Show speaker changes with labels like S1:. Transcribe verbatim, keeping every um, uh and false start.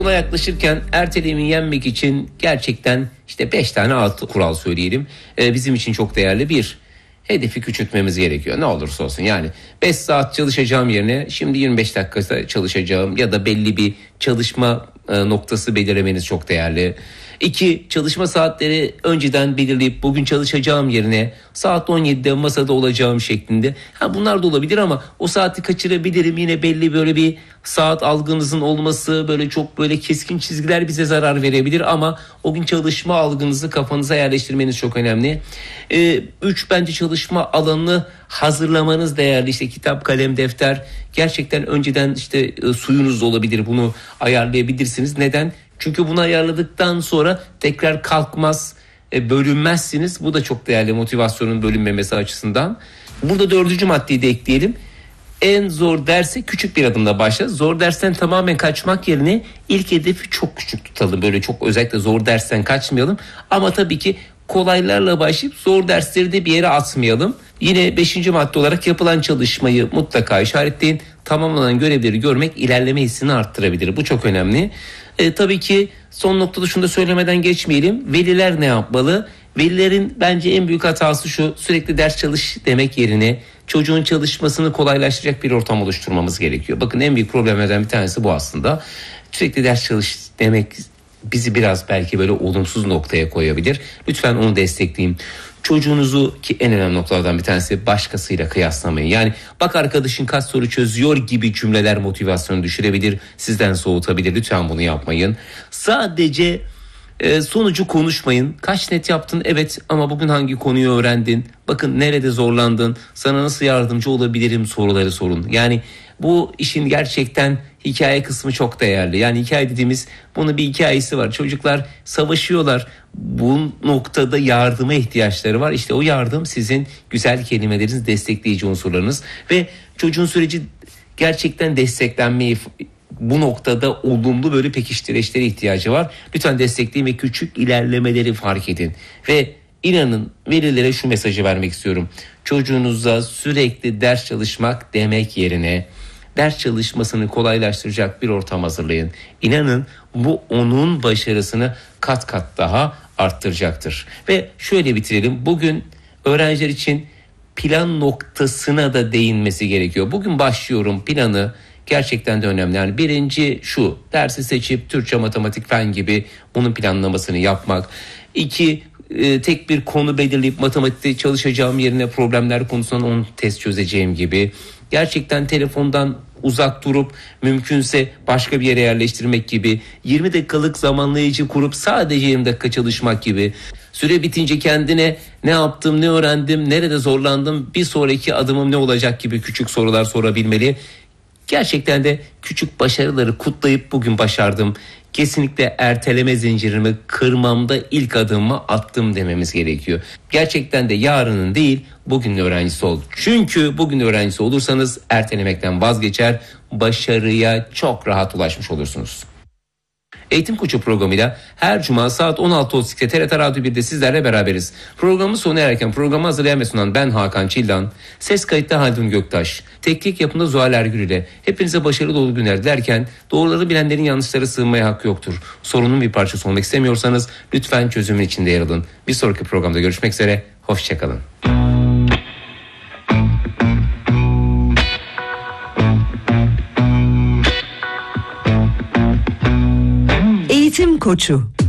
S1: Buna yaklaşırken ertelemeyi yenmek için gerçekten işte beş tane alt kural söyleyelim. Ee, bizim için çok değerli. Bir, hedefi küçültmemiz gerekiyor. Ne olursa olsun yani beş saat çalışacağım yerine şimdi yirmi beş dakika çalışacağım ya da belli bir çalışma e, noktası belirlemeniz çok değerli. İki, çalışma saatleri önceden belirleyip bugün çalışacağım yerine saat on yedide masada olacağım şeklinde. Ha, bunlar da olabilir ama o saati kaçırabilirim. Yine belli böyle bir saat algınızın olması, böyle çok böyle keskin çizgiler bize zarar verebilir ama o gün çalışma algınızı kafanıza yerleştirmeniz çok önemli. Ee, üç, bence çalışma alanını hazırlamanız değerli. İşte kitap, kalem, defter, gerçekten önceden işte e, suyunuz olabilir, bunu ayarlayabilirsiniz. Neden? Çünkü bunu ayarladıktan sonra tekrar kalkmaz, e, bölünmezsiniz. Bu da çok değerli motivasyonun bölünmemesi açısından. Burada dördüncü maddeyi de ekleyelim. En zor derse küçük bir adımla başla. Zor dersten tamamen kaçmak yerine ilk hedefi çok küçük tutalım. Böyle çok özellikle zor dersten kaçmayalım. Ama tabii ki kolaylarla başlayıp zor dersleri de bir yere atmayalım. Yine beşinci madde olarak yapılan çalışmayı mutlaka işaretleyin. Tamamlanan görevleri görmek ilerleme hissini arttırabilir. Bu çok önemli. E, tabii ki son noktada şunu da söylemeden geçmeyelim. Veliler ne yapmalı? Velilerin bence en büyük hatası şu: sürekli ders çalış demek yerine çocuğun çalışmasını kolaylaştıracak bir ortam oluşturmamız gerekiyor. Bakın, en büyük problemlerden bir tanesi bu aslında. Sürekli ders çalış demek bizi biraz belki böyle olumsuz noktaya koyabilir. Lütfen onu destekleyin. Çocuğunuzu, ki en önemli noktalardan bir tanesi, başkasıyla kıyaslamayın. Yani bak arkadaşın kaç soru çözüyor gibi cümleler motivasyonu düşürebilir, sizden soğutabilir. Lütfen bunu yapmayın. Sadece e, sonucu konuşmayın. Kaç net yaptın? Evet, ama bugün hangi konuyu öğrendin? Bakın, nerede zorlandın? Sana nasıl yardımcı olabilirim? Soruları sorun. Yani bu işin gerçekten hikaye kısmı çok değerli. Yani hikaye dediğimiz, bunun bir hikayesi var. Çocuklar savaşıyorlar. Bu noktada yardıma ihtiyaçları var. İşte o yardım sizin güzel kelimeleriniz, destekleyici unsurlarınız ve çocuğun süreci gerçekten desteklenmeyi, bu noktada olumlu böyle pekiştireçlere ihtiyacı var. Lütfen destekleyin ve küçük ilerlemeleri fark edin. Ve inanın, velilere şu mesajı vermek istiyorum. Çocuğunuza sürekli ders çalışmak demek yerine ders çalışmasını kolaylaştıracak bir ortam hazırlayın. İnanın, bu onun başarısını kat kat daha arttıracaktır. Ve şöyle bitirelim. Bugün öğrenciler için plan noktasına da değinmesi gerekiyor. Bugün başlıyorum planı gerçekten de önemli. Yani birinci şu: dersi seçip Türkçe, matematik, fen gibi bunun planlamasını yapmak. İki, e, tek bir konu belirleyip matematikte çalışacağım yerine problemler konusundan on test çözeceğim gibi. Gerçekten telefondan uzak durup mümkünse başka bir yere yerleştirmek gibi. yirmi dakikalık zamanlayıcı kurup sadece yirmi dakika çalışmak gibi. Süre bitince kendine ne yaptım, ne öğrendim, nerede zorlandım, bir sonraki adımım ne olacak gibi küçük sorular sorabilmeli. Gerçekten de küçük başarıları kutlayıp bugün başardım, kesinlikle erteleme zincirimi kırmamda ilk adımımı attım dememiz gerekiyor. Gerçekten de yarının değil, bugünün öğrencisi ol. Çünkü bugün öğrencisi olursanız ertelemekten vazgeçer, başarıya çok rahat ulaşmış olursunuz. Eğitim Koçu programıyla her cuma saat on altı otuz ikide T R T Radyo birde sizlerle beraberiz. Programı sona ererken programı hazırlayan ve sunan ben Hakan Çillan, ses kayıtta Haldun Göktaş, teknik yapımda Zuhal Ergür ile hepinize başarılı dolu günler dilerken, doğruları bilenlerin yanlışlara sığınmaya hakkı yoktur. Sorunun bir parçası olmak istemiyorsanız lütfen çözümün içinde yer alın. Bir sonraki programda görüşmek üzere, hoşçakalın.
S2: Eğitim Koçu.